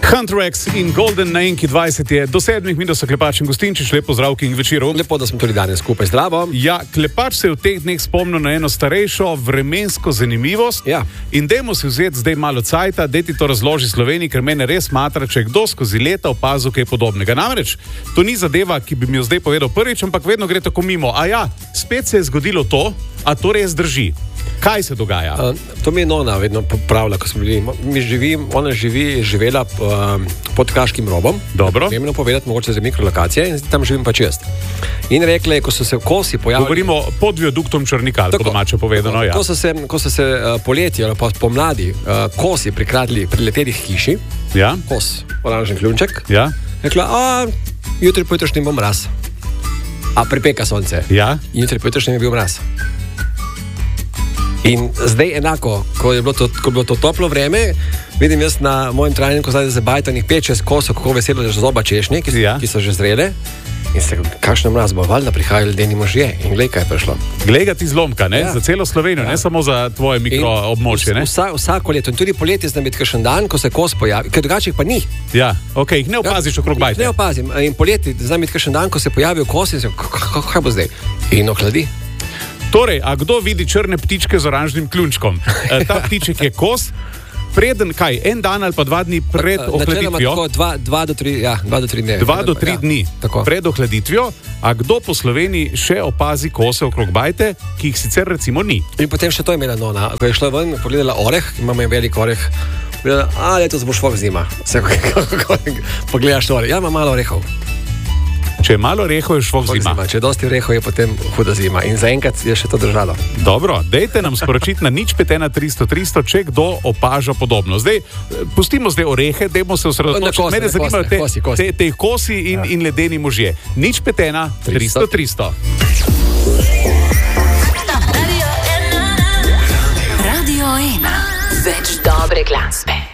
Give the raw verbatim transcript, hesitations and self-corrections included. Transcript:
Hunter-X in Golden na Enki dvajset je do sedmih minut so Klepač in Gostinčič. Lepo zdrav in večeru. Lepo, da smo tudi danes skupaj. Zdravo. Ja, Klepač se je v teh dneh spomnil na eno starejšo vremensko zanimivost. Ja. In dajmo si vzeti zdaj malo cajta, da ti to razloži Sloveniji, ker mene res matra, če kdo skozi leta opazil kaj podobnega. Namreč, to ni zadeva, ki bi mi jo zdaj povedal prvič, ampak vedno gre tako mimo. A ja, spet se je zgodilo to, a to res drži. Kaj se dogaja? Uh, to mi je Nona vedno popravila, ko smo bili. Mi živim, ona živi, živela uh, pod Kraškim robom. Dobro. Vemno povedati, mogoče za mikrolokacije, in tam živim pač jaz. In rekla je, ko so se kosi pojavili... Govorimo pod viaduktom Črnikal, po domače povedano, ja. Ko so se, ko so se uh, poleti ali pa pomladi uh, kosi prikradli prileteli k hiši, ja. Kos, oranžen kljunček, ja. Rekla, a jutri pojutrišnji bo mraz. A pripeka sonce. Ja. In jutri pojutrišnji je bil mraz. In zdaj enako, ko je bilo to, ko je bilo to toplo vreme, vidim jaz na mojem trajniku zdaj za bajtanih pet šest kosov, kako veselo, da že zoba češnje, ki, ja. ki so že zrele. In se kakšno mraz bo, valjda prihajajo ljudeni možje. In glej, kaj je prišlo. Glej ga ti zlomka, ne? Ja. Za celo Slovenijo, ja. Ne samo za tvoje mikroobmočje, ne? Vsa, vsako leto. In tudi poleti znam biti kakšen dan, ko se kos pojavi, ker drugače pa ni. Ja, ok, jih ne opaziš ja, okrog bajte. Ne opazim. In poleti znam biti kakšen dan, ko se pojavijo kosi in se, kaj bo zdaj? In ohladi. Torej, a kdo vidi črne ptičke z oranžnim kljunčkom? E, ta ptiček je kos, preden, kaj, en dan ali pa dva dni pred ohladitvijo? Tako, dva, dva do tri, ja, dva do tri dni. Dva do tri ja, dni tako. Pred ohladitvijo, a kdo po Sloveniji še opazi kose okrog bajte, ki jih sicer recimo ni? In potem še to je imela Nona, ko je šla ven, pogledala oreh, imamo je velik oreh, pogledala, a letos bo švok zima. Se, pogledaš oreh, ja, ima malo orehov. Če je malo orehov, je švok zima. zima. Če je dosti orehov, je potem huda zima. In zaenkrat je še to držalo. Dobro, dejte nam sporočiti na nič pet ena tristo tristo, če kdo opaža podobno. Zdaj, pustimo zdaj orehe, dajmo se osredotočiti. Mene zanimajo te kosi, kosi. Te, te kosi in, ja. in ledeni možje. nič pet ena tristo tristo. Radio ena. Več dobre glasbe.